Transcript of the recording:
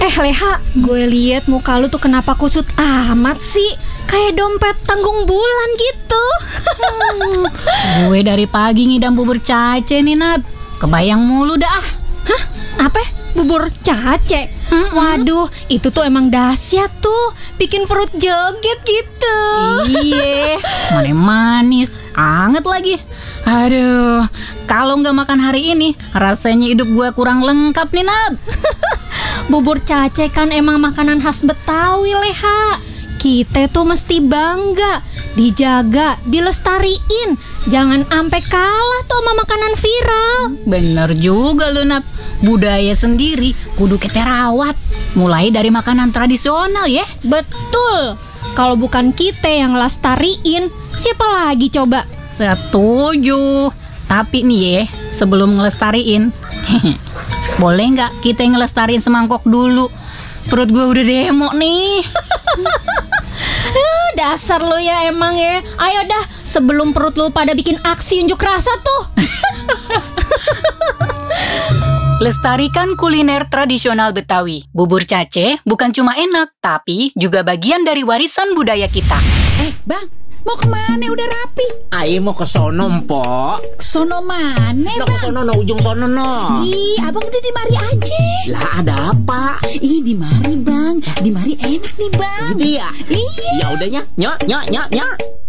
Leha, gue liat muka lu tuh kenapa kusut amat sih? Kayak dompet tanggung bulan gitu. Gue dari pagi ngidam bubur cace nih, Nat. Kebayang mulu dah. Hah? Apa? Bubur cace? Waduh, itu tuh emang dahsyat tuh. Bikin perut joget gitu. Iye, manis, anget lagi. Aduh, kalau nggak makan hari ini, rasanya hidup gue kurang lengkap nih, Nat. Bubur cace kan emang makanan khas Betawi, Leha. Kita tuh mesti bangga, dijaga, dilestariin. Jangan ampe kalah tuh sama makanan viral. Bener juga lu, Nat. Budaya sendiri kudu kita rawat. Mulai dari makanan tradisional ya. Betul. Kalau bukan kita yang lestariin, siapa lagi coba? Setuju. Tapi nih ya, sebelum ngelestariin, boleh nggak kita ngelestariin semangkok dulu? Perut gue udah demo nih. Dasar lo ya emang ya. Ayo dah, sebelum perut lo pada bikin aksi unjuk rasa tuh. Lestarikan kuliner tradisional Betawi. Bubur cace bukan cuma enak, tapi juga bagian dari warisan budaya kita. Bang, mau kemana? Udah rapi. Ayo mau ke sono, Mpok. Sono mana, No, Bang? ke sono, no, ujung sono, no. Ih, abang udah di mari aja. Lah, ada apa? Ih, di mari, Bang. Di mari enak nih, Bang. Gitu ya? Iya. Ya udahnya, nyok.